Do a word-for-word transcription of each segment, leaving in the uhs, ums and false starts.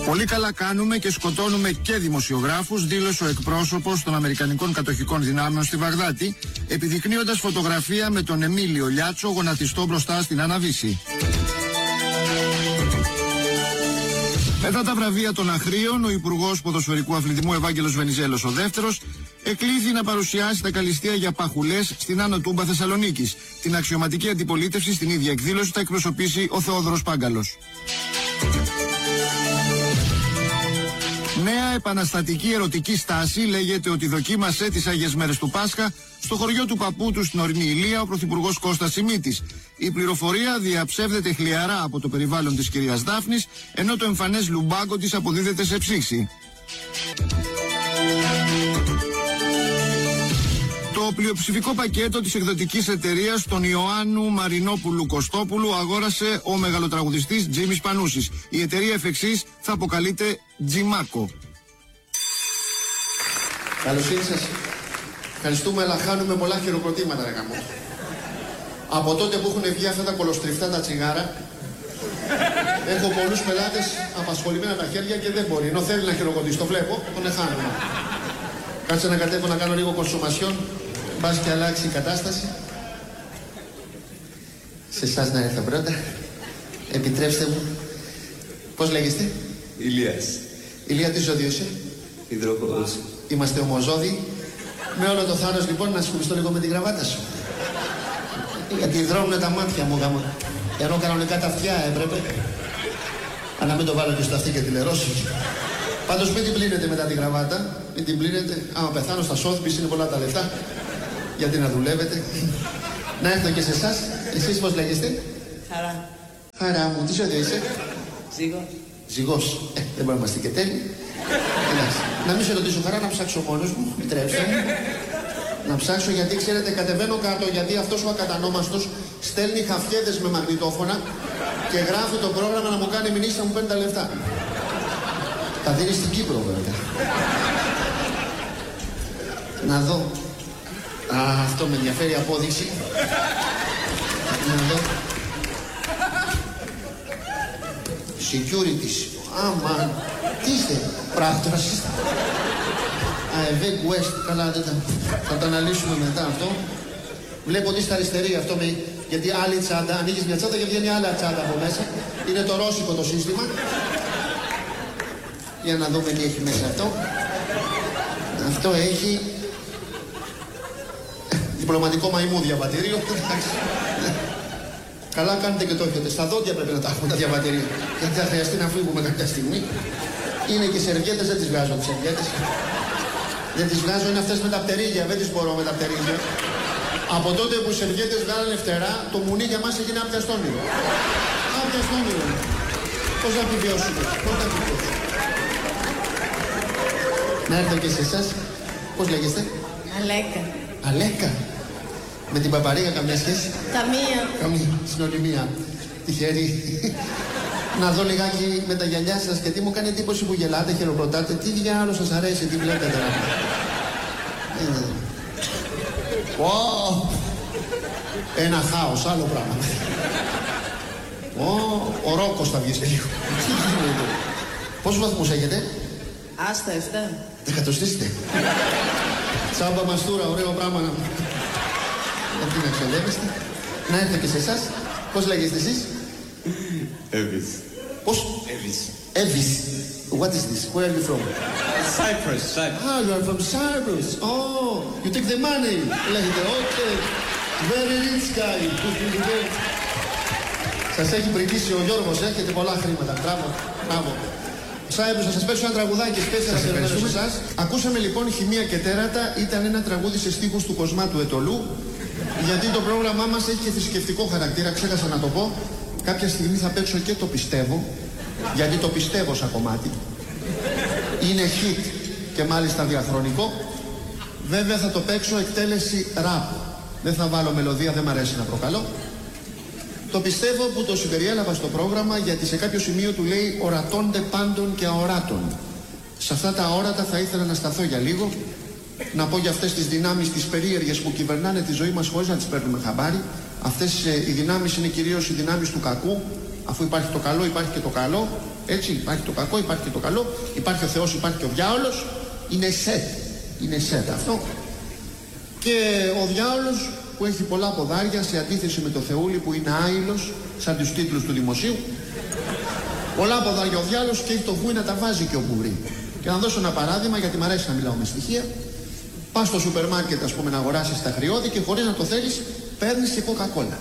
Πολύ καλά κάνουμε και σκοτώνουμε και δημοσιογράφους, δήλωσε ο εκπρόσωπος των Αμερικανικών κατοχικών δυνάμεων στη Βαγδάτη, επιδεικνύοντας φωτογραφία με τον Εμίλιο Λιάτσο γονατιστό μπροστά στην Αναβίση. Μετά τα βραβεία των Αχρίων, ο Υπουργός Ποδοσφαιρικού Αθλητισμού Ευάγγελος Βενιζέλος ο δεύτερος εκλήθη να παρουσιάσει τα καλλιστεία για παχουλές στην Άνω Τούμπα Θεσσαλονίκης. Την αξιωματική αντιπολίτευση στην ίδια εκδήλωση θα εκπροσωπήσει ο Θεόδωρος Πάγκαλος. Νέα επαναστατική ερωτική στάση λέγεται ότι δοκίμασε τις Άγιες Μέρες του Πάσχα στο χωριό του παππού του στην ορεινή Ηλία ο Πρωθυπουργός Κώστας Σιμίτης. Η πληροφορία διαψεύδεται χλιαρά από το περιβάλλον της κυρίας Δάφνης, ενώ το εμφανές λουμπάγκο της αποδίδεται σε ψήξη. Το πλειοψηφικό πακέτο της εκδοτικής εταιρείας των Ιωάννου Μαρινόπουλου Κωστόπουλου αγόρασε ο μεγαλοτραγουδιστής Τζίμις Πανούσης. Η εταιρεία εφ' εξής θα αποκαλείται Τζιμάκο. Καλώς ήρθες. Ευχαριστούμε, αλλά χάνουμε πολλά χειροκροτήματα, ρε γαμό. Από τότε που έχουν βγει αυτά τα κολοστριφτά τα τσιγάρα, έχω πολλούς πελάτες απασχολημένα τα χέρια και δεν μπορεί. Ενώ θέλει να χειροκροτήσει, το βλέπω, τον εχάνουμε. Κάτσε να κατέβω να κάνω λίγο κονσομασιόν, μπας και αλλάξει η κατάσταση. Σε εσάς να έρθω πρώτα. Επιτρέψτε μου. Πώς λέγεστε? Ηλίας. Ηλία, τι ζώδιο είσαι? Υδροχόος. Είμαστε ομοζώδοι. Με όλο το θάρρος λοιπόν να σκουμπιστώ λίγο με την κραβάτα σου. Γιατί δρώνουνε τα μάτια μου, γάμο. Ενώ κανονικά τα αυτιά έπρεπε. Αλλά μην το βάλω και στο αυτή και τηλερώσει. Πάντως μην την πλύνετε μετά την κραβάτα. Μην την πλύνετε. Άμα πεθάνω στα Σόθμπις είναι πολλά τα λεφτά. Γιατί να δουλεύετε. Να έρθω και σε εσάς. Εσείς πώς λέγεστε? Χαρά. Χαρά μου. Τι ζώδιο είσαι? Ζήγος. Ζυγός. Ε, δεν μπορεί να είμαστε και τέλειοι. Εντάξει. Να μην σε ρωτήσω, Χαρά, να ψάξω μόνος μου. Επιτρέψτε μου. Να ψάξω γιατί ξέρετε κατεβαίνω κάτω γιατί αυτός ο ακατανόμαστος στέλνει χαφιέδες με μαγνητόφωνα και γράφει το πρόγραμμα να μου κάνει μηνύσεις να μου παίρνει τα λεφτά. Τα δίνει στην Κύπρο βέβαια. Να δω. Α, αυτό με ενδιαφέρει απόδειξη. Να δω. Securities. Άμα. Τι είστε, πράκτορας είστε? Αεβέκ West. Καλά, δεν τα... θα τα αναλύσουμε μετά αυτό. Βλέπω ότι είστε αριστερή αυτό με... γιατί άλλη τσάντα, ανοίγεις μια τσάντα και βγαίνει άλλα τσάντα από μέσα. Είναι το ρώσικο το σύστημα. Για να δούμε τι έχει μέσα αυτό. Αυτό έχει... διπλωματικό μαϊμού διαβατήριο. Καλά κάνετε και το έχετε. Στα δόντια πρέπει να τα έχουμε τα διαβατήρια. Γιατί θα χρειαστεί να φύγουμε κάποια στιγμή. Είναι και σερβιέτες, δεν τις βγάζω τις σερβιέτες. Δεν τις βγάζω, είναι αυτές με τα πτερίγια. Δεν τις μπορώ με τα πτερίγια. Από τότε που οι σερβιέτες βγάλανε φτερά, το μουνί για μας έγινε άπιαστόνυρο. Άπιαστόνυρο. Πώς να επιβιώσουμε, πώς να επιβιώσουμε. Να έρθω και σε εσάς. Πώς λέγεστε? Αλέκα. Αλέκα. Με την Παπαρίγα καμιά σχέση? Καμία. Καμία. Συνωνυμία. Τυχερή. Να δω λιγάκι με τα γυαλιά σας, γιατί μου κάνει εντύπωση που γελάτε, χειροκροτάτε. Τι διάλογο σας αρέσει, τι βλέπετε τώρα? Wow. Ένα χάος, άλλο πράγμα. Oh, ο Ρόκος θα βγει σε λίγο. Πόσους βαθμούς έχετε? Άστα, εφτά. Δεν κατοστήσετε. Τσάμπα μαστούρα, ωραίο πράγμα. Αυτή να ξοδεύεστε. Να έρθω και σε εσάς. Πώς λέγεστε εσείς? Εύης. Πώς? Εύης. Εύης. What is this? Where are you from? Cyprus. Cyprus. Ah, you are from Cyprus. Oh, you take the money. Λέγεται, okay. Very rich guy. Σας έχει πρικήσει ο Γιώργος, έχετε πολλά χρήματα. Μπράβο, μπράβο. Cyprus, θα σας πέσω ένα τραγουδάκι, σπέσια σε ευχαριστούμε εσάς. Ακούσαμε λοιπόν Χημεία και Τέρατα, ήταν ένα τραγούδι σε στίχους του Κοσμάτου Ετωλού. Γιατί το πρόγραμμά μας έχει και θρησκευτικό χαρακτήρα, ξέχασα να το πω. Κάποια στιγμή θα παίξω και το πιστεύω, γιατί το πιστεύω σαν κομμάτι. Είναι hit και μάλιστα διαχρονικό. Βέβαια θα το παίξω εκτέλεση rap. Δεν θα βάλω μελωδία, δεν μ' αρέσει να προκαλώ. Το πιστεύω που το συμπεριέλαβα στο πρόγραμμα γιατί σε κάποιο σημείο του λέει ορατώνται πάντων και αοράτων. Σε αυτά τα αόρατα θα ήθελα να σταθώ για λίγο, να πω για αυτές τις δυνάμεις τις περίεργες που κυβερνάνε τη ζωή μας χωρίς να τις παίρνουμε χαμπάρι. Αυτές ε, οι δυνάμεις είναι κυρίως οι δυνάμεις του κακού, Αφού υπάρχει το καλό, υπάρχει και το καλό. Έτσι, υπάρχει το κακό, υπάρχει και το καλό. Υπάρχει ο Θεός, υπάρχει και ο διάολος. Είναι σετ. Είναι σετ αυτό. Και ο διάολος που έχει πολλά ποδάρια σε αντίθεση με το Θεούλη που είναι άειλος, σαν τους τίτλους του δημοσίου. Πολλά ποδάρια ο διάολος και έχει το βούι να τα βάζει και ο μπουρί. Και να δώσω ένα παράδειγμα, γιατί μου αρέσει να μιλάω με στοιχεία. Πας στο σούπερ μάρκετ, ας πούμε, να αγοράσεις τα χρειώδη και χωρίς να το θέλεις, παίρνεις και κοκακόλα.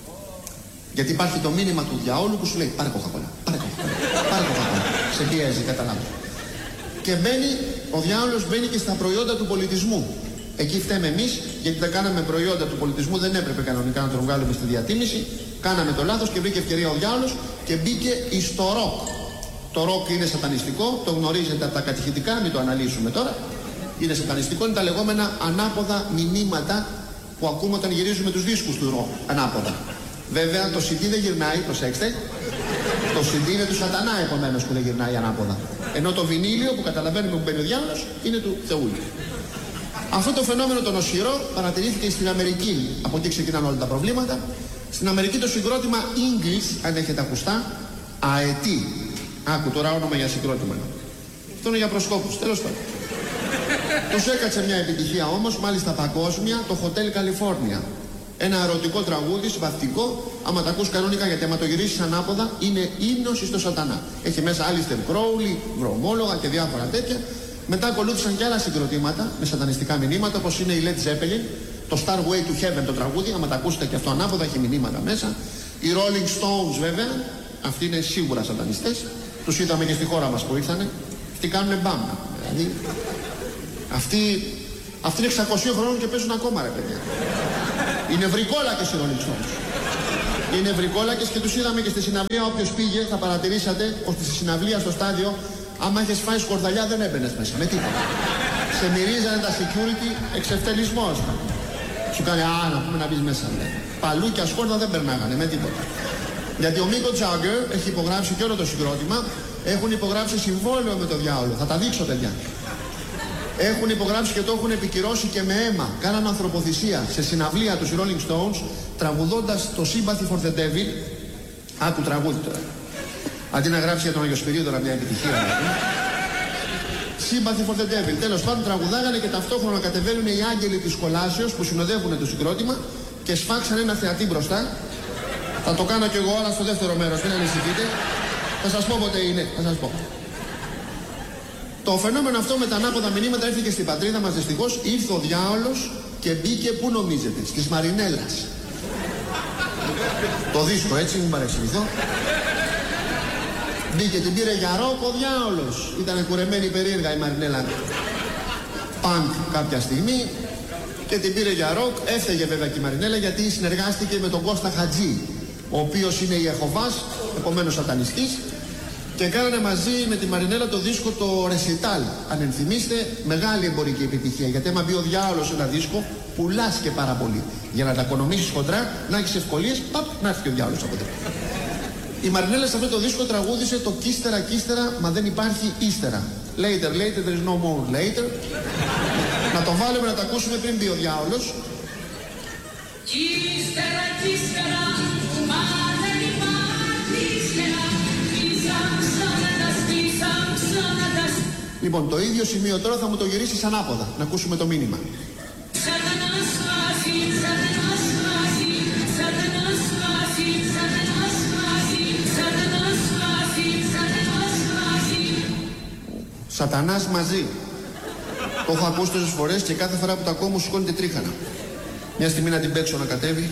Γιατί υπάρχει το μήνυμα του διαόλου που σου λέει πάρε κοκακόλα, πάρε κοκακόλα, πάρε κοκακόλα. Σε πιέζει, καταλάβει. Και μπαίνει, ο διάολος μπαίνει και στα προϊόντα του πολιτισμού. Εκεί φταίμε εμείς, γιατί τα κάναμε προϊόντα του πολιτισμού, δεν έπρεπε κανονικά να το βγάλουμε στη διατίμηση. Κάναμε το λάθος και βρήκε ευκαιρία ο διάολος και μπήκε εις το ροκ. Το ροκ είναι σατανιστικό, το γνωρίζετε από τα κατηχητικά, μην το αναλύσουμε τώρα. Είναι σατανιστικό, είναι τα λεγόμενα ανάποδα μηνύματα που ακούμε όταν γυρίζουμε τους δίσκους του ροκ. Ανάποδα. Βέβαια το σι ντι δεν γυρνάει, προσέξτε. Το σι ντι είναι του σατανά επομένως που δεν γυρνάει ανάποδα. Ενώ το βινίλιο που καταλαβαίνουμε που μπαίνει ο διάολος είναι του Θεούλη. Αυτό το φαινόμενο το νοσηρό παρατηρήθηκε στην Αμερική. Από εκεί ξεκινάνε όλα τα προβλήματα. Στην Αμερική το συγκρότημα English, αν έχετε ακουστά, αετή. Άκου τώρα όνομα για συγκρότημα. Αυτό είναι για προσκόπους, τέλος πάντων. Τους έκατσε μια επιτυχία όμως, μάλιστα παγκόσμια, το Hotel California. Ένα ερωτικό τραγούδι, συμπαθητικό, άμα τα ακούς κανονικά, γιατί άμα το γυρίσεις ανάποδα, είναι ύμνος στο σατανά. Έχει μέσα Alistair Crowley, βρωμόλογα και διάφορα τέτοια. Μετά ακολούθησαν και άλλα συγκροτήματα με σατανιστικά μηνύματα, όπως είναι η Led Zeppelin, το Starway to Heaven το τραγούδι, άμα τα ακούσετε και αυτό ανάποδα, έχει μηνύματα μέσα. Οι Rolling Stones βέβαια, αυτοί είναι σίγουρα σατανιστές. Τους είδαμε και στη χώρα μας που ήρθανε. Αυτοί κάνουνε μπαμ. Δηλαδή, αυτοί, αυτοί είναι εξακόσιων χρόνων και παίζουν ακόμα, ρε παιδιά. Είναι βρικόλακες οι Rolling Stones. Είναι βρικόλακες και τους είδαμε και στη συναυλία. Όποιος πήγε, θα παρατηρήσατε ότι στη συναυλία στο στάδιο, άμα είχες φάει σκορδαλιά, δεν έμπαινες μέσα. Με τίποτα. Σε μυρίζανε τα security, εξευτελισμός. Σου κάνει, α, να πούμε να μπεις μέσα. Ναι. Παλούκια σκόρδα δεν περνάγανε, με τίποτα. Γιατί ο Μίκο Τζάγκερ έχει υπογράψει και όλο το συγκρότημα. Έχουν υπογράψει συμβόλαιο με το διάολο. Θα τα δείξω, παιδιά. Έχουν υπογράψει και το έχουν επικυρώσει και με αίμα. Κάναν ανθρωποθυσία σε συναυλία τους Rolling Stones, τραγουδώντας το Sympathy for the Devil. Άκου τραγούδι τώρα. Αντί να γράψει για τον Άγιο Σπυρίδωνα μια επιτυχία. Δηλαδή. Sympathy for the Devil. Τέλος πάντων, τραγουδάγανε και ταυτόχρονα κατεβαίνουν οι άγγελοι της κολάσεως που συνοδεύουν το συγκρότημα και σφάξαν ένα θεατή μπροστά. Θα το κάνω κι εγώ, αλλά στο δεύτερο μέρος, μην ανησυχείτε. Θα σας πω πότε είναι, θα σας πω. Το φαινόμενο αυτό με τα ανάποδα μηνύματα έρθει και στην πατρίδα μας δυστυχώς. Ήρθε ο διάολος και μπήκε, πού νομίζετε, στις Μαρινέλας. Το δίσκο, έτσι, μην παρεξηγηθώ. Μπήκε, την πήρε για ροκ ο διάολος. Ήτανε κουρεμένη περίεργα η Μαρινέλα. Πανκ κάποια στιγμή. Και την πήρε για ροκ. Έφταιγε βέβαια και η Μαρινέλα γιατί συνεργάστηκε με τον Κώστα Χατζή, ο οποίος είναι Ιεχωβάς, επομένως σατανιστής. Και κάνανε μαζί με τη Μαρινέλα το δίσκο το Recital. Αν ενθυμίστε, μεγάλη εμπορική επιτυχία. Γιατί άμα μπει ο διάολος σε ένα δίσκο, πουλάς και πάρα πολύ. Για να τα οικονομήσεις χοντρά, να έχεις ευκολίες, παπ, να έρθει και ο διάολος από εδώ. Η Μαρινέλα σε αυτό το δίσκο τραγούδισε το κύστερα κύστερα, μα δεν υπάρχει ύστερα. Later, later, there is no more later. Να το βάλουμε να το ακούσουμε πριν μπει ο διάολος. Κύστερα, κύστερα, μα δεν υπάρχει ύστερα. Λοιπόν, το ίδιο σημείο τώρα θα μου το γυρίσεις ανάποδα. Να ακούσουμε το μήνυμα. Σατανάς μαζί. Το έχω ακούσει τόσες φορές και κάθε φορά που το ακούω μου σηκώνεται τρίχανα. Μια στιγμή να την παίξω να κατέβει.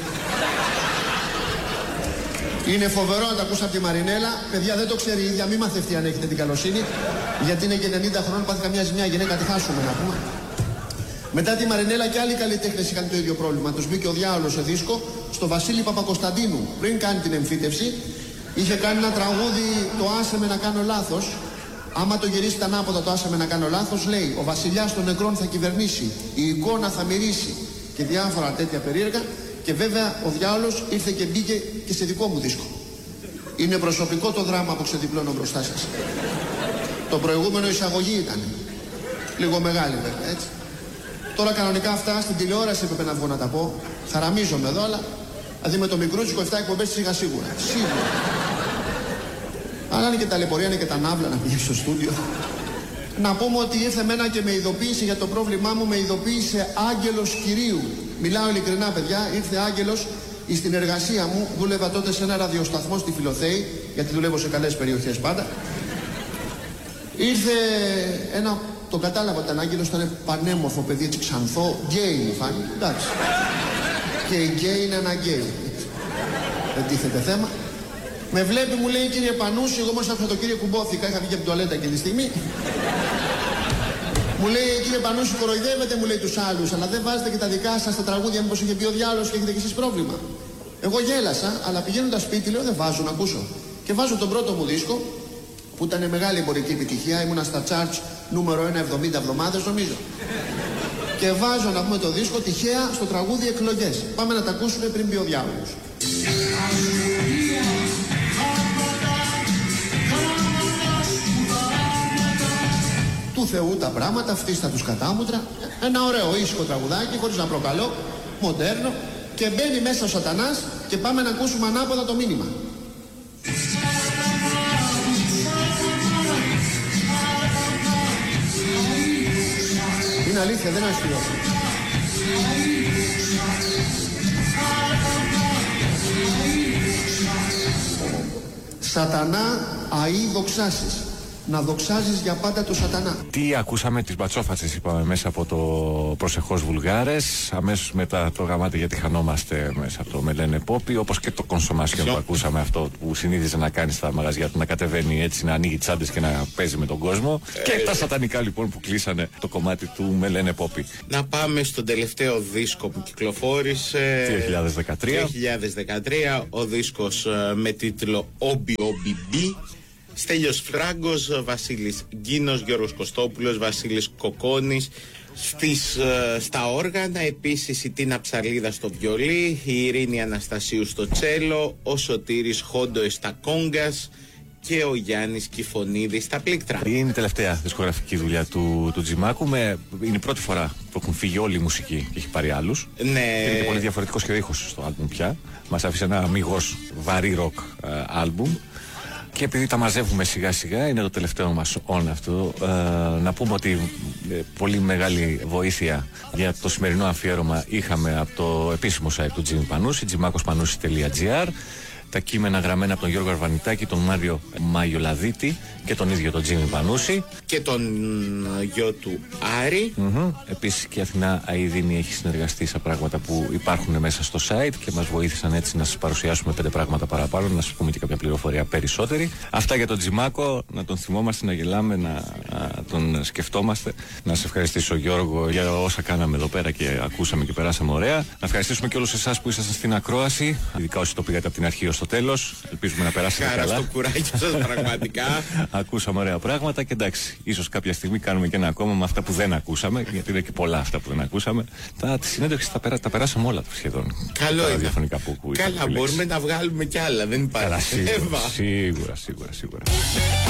Είναι φοβερό να τα ακούσα από τη Μαρινέλα. Παιδιά, δεν το ξέρει η ίδια, μη μαθευτεί αν έχετε την καλοσύνη. Γιατί είναι και ενενήντα χρονών, πάθει καμιά ζημιά γυναίκα, τη χάσουμε να πούμε. Μετά τη Μαρινέλα και άλλοι καλλιτέχνες είχαν το ίδιο πρόβλημα. Τους μπήκε ο διάολος σε δίσκο στο Βασίλη Παπακοσταντίνου. Πριν κάνει την εμφύτευση, είχε κάνει ένα τραγούδι, το άσε με να κάνω λάθος. Άμα το γυρίσετε ανάποδα, το άσε με να κάνω λάθος, λέει: ο βασιλιάς των νεκρών θα κυβερνήσει, η εικόνα θα μυρίσει. Και διάφορα τέτοια περίεργα. Και βέβαια ο διάολος ήρθε και μπήκε και σε δικό μου δίσκο. Είναι προσωπικό το δράμα που ξεδιπλώνω μπροστά σας. Το προηγούμενο εισαγωγή ήταν. Λίγο μεγάλη βέβαια, έτσι. Τώρα κανονικά αυτά στην τηλεόραση έπρεπε να βγω να τα πω. Χαραμίζομαι εδώ, αλλά δηλαδή με το μικρούτσικο εφτά εκπομπές σιγά σίγουρα. Σίγουρα. Αλλά είναι και ταλαιπωρία, είναι και τα ναύλα να πηγαίνει στο στούντιο. Να πούμε ότι ήρθε μένα και με ειδοποίησε για το πρόβλημά μου, με ειδοποίησε άγγελος Κυρίου. Μιλάω ειλικρινά, παιδιά, ήρθε άγγελος στην εργασία μου. Δούλευα τότε σε ένα ραδιοσταθμό στη Φιλοθέη, γιατί δουλεύω σε καλές περιοχές πάντα. Ήρθε ένα, τον κατάλαβα, ήταν άγγελος, ήταν πανέμορφο παιδί, έτσι ξανθό, γκέι μου φάνηκε, εντάξει. Και η γκέι είναι ένα γκέι. Δεν τίθεται θέμα. Με βλέπει, μου λέει, κύριε Πανούση, εγώ μόλις άκουσα το κύριο κουμπόθηκα, είχα βγει από την τουαλέτα εκείνη τη στιγμή. Μου λέει, κύριε Πανούση, κοροϊδεύετε, μου λέει, τους άλλους, αλλά δεν βάζετε και τα δικά σας στα τραγούδια, μήπως είχε πει ο διάλογος και έχετε κι εσείς πρόβλημα. Εγώ γέλασα, αλλά πηγαίνοντας σπίτι, λέω, δεν βάζω να ακούσω. Και βάζω τον πρώτο μου δίσκο, που ήταν μεγάλη εμπορική επιτυχία, ήμουνα στα charts νούμερο ένα εβδομήντα εβδομάδες, νομίζω. Και βάζω να πούμε το δίσκο τυχαία στο τραγούδι Εκλογές. Πάμε να τα ακούσουμε πριν πει ο διάλογος. Του Θεού τα πράγματα, φτύστα τους κατάμουτρα. Ένα ωραίο ήσυχο τραγουδάκι, χωρίς να προκαλώ, μοντέρνο. Και μπαίνει μέσα ο σατανάς και πάμε να ακούσουμε ανάποδα το μήνυμα. Είναι αλήθεια, δεν αστείο. Σατανά, αεί δοξάσεις. Να δοξάζεις για πάντα το σατανά. Τι ακούσαμε, τις μπατσόφατσες είπαμε μέσα από το προσεχώς Βουλγάρες. Αμέσως μετά το γαμάτι γιατί χανόμαστε μέσα από το με λένε Πόπι. Όπως και το κονσομάσιο που ακούσαμε, αυτό που συνήθιζε να κάνει στα μαγαζιά του, να κατεβαίνει έτσι, να ανοίγει τσάντες και να παίζει με τον κόσμο. Ε, και ε, τα σατανικά λοιπόν που κλείσανε το κομμάτι του με λένε Πόπι. Να πάμε στον τελευταίο δίσκο που κυκλοφόρησε δύο χιλιάδες δεκατρία. δύο χιλιάδες δεκατρία, ο δίσκος με τίτλο Όμπι Όμπι Μπι. Στέλιος Φράγκος, Βασίλης Γκίνος, Γιώργος Κωστόπουλος, Βασίλης Κοκόνης στις, στα όργανα, επίσης η Τίνα Ψαλίδα στο βιολί, η Ειρήνη Αναστασίου στο τσέλο, ο Σωτήρης Χόντοες στα κόγκας και ο Γιάννης Κιφωνίδης στα πλήκτρα. Είναι η τελευταία δισκογραφική δουλειά του, του Τζιμάκου. Με, είναι η πρώτη φορά που έχουν φύγει όλη η μουσική και έχει πάρει άλλους. Ναι. Είναι και πολύ διαφορετικός και ο ήχος στο άλμπουμ πια. Μας άφησε ένα αμιγώς βαρύ ροκ άλμπουμ. Και επειδή τα μαζεύουμε σιγά σιγά, είναι το τελευταίο μας on αυτό, ε, να πούμε ότι ε, πολύ μεγάλη βοήθεια για το σημερινό αφιέρωμα είχαμε από το επίσημο site του Τζίμι Πανούση, τζιμάκος πανούση τελεία τζι άρ. Τα κείμενα γραμμένα από τον Γιώργο Αρβανιτάκη, τον Μάριο Μαγιολαδίτη και τον ίδιο τον Τζίμι Πανούση. Και τον γιο του Άρη. Mm-hmm. Επίσης και η Αθηνά Αηδίνη έχει συνεργαστεί σε πράγματα που υπάρχουν μέσα στο site και μας βοήθησαν έτσι να σας παρουσιάσουμε πέντε πράγματα παραπάνω, να σας πούμε και κάποια πληροφορία περισσότερη. Αυτά για τον Τζιμάκο, να τον θυμόμαστε, να γελάμε, να, να τον σκεφτόμαστε. Να σας ευχαριστήσω, Γιώργο, για όσα κάναμε εδώ πέρα και ακούσαμε και περάσαμε ωραία. Να ευχαριστήσουμε και όλους εσάς που ήσασταν στην ακρόαση, ειδικά όσοι το πήγατε από την αρχή ως το τέλος. Ελπίζουμε να περάσετε Κάρα καλά. Στο κουράκι σας, πραγματικά. Ακούσαμε ωραία πράγματα και εντάξει, ίσως κάποια στιγμή κάνουμε και ένα ακόμα με αυτά που δεν ακούσαμε, γιατί είναι και πολλά αυτά που δεν ακούσαμε. Τα, τη συνέντευξη τα, περα, τα περάσαμε όλα σχεδόν. Καλό είναι. Διαφωνικά που, που Καλά, μπορούμε να βγάλουμε κι άλλα, δεν υπάρχει. Καλά, σίγουρα, σίγουρα, σίγουρα, σίγουρα.